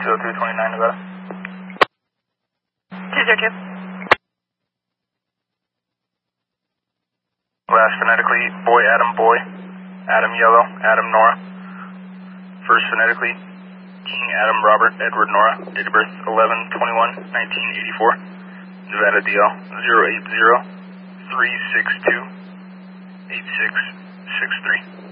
20229 Nevada. 202. Last phonetically, boy, Adam Yellow, Adam Nora. First phonetically, King Adam Robert Edward Nora, date of birth 11/21/1984. Nevada DL 080 362 8663.